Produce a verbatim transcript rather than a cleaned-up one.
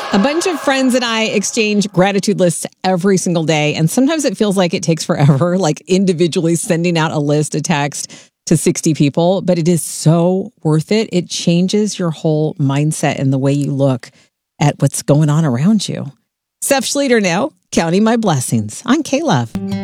A bunch of friends and I exchange gratitude lists every single day. And sometimes it feels like it takes forever, like individually sending out a list, a text to sixty people. But it is so worth it. It changes your whole mindset and the way you look at what's going on around you. Steph Schlueter now, Counting My Blessings on K-Love.